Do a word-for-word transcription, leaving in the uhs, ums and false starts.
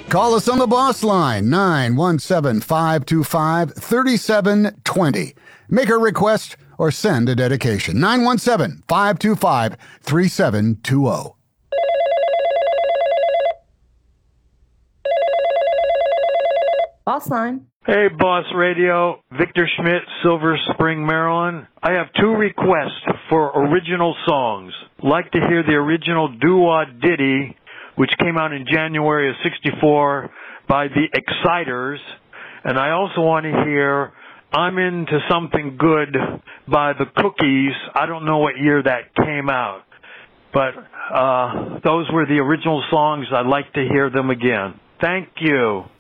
Call us on the boss line, nine one seven, five two five, three seven two zero. Make a request or send a dedication, nine one seven, five two five, three seven two zero. Boss line. Hey, Boss Radio. Victor Schmidt, Silver Spring, Maryland. I have two requests for original songs. Like to hear the original Doo-Wah Ditty, which came out in January of sixty-four by the Exciters. And I also want to hear I'm Into Something Good by the Cookies. I don't know what year that came out. But uh, those were the original songs. I'd like to hear them again. Thank you.